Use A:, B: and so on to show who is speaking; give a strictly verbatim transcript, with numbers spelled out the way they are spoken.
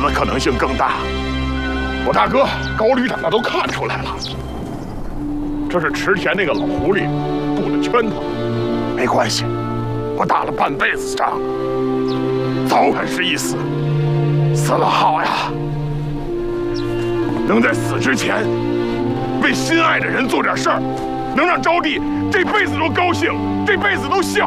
A: 的可能性更大。我大哥高旅长那都看出来了，这是池田那个老狐狸布的圈套。没关系，我打了半辈子仗，早晚是一死，死了好呀。能在死之前为心爱的人做点事儿，能让招娣这辈子都高兴，这辈子都笑。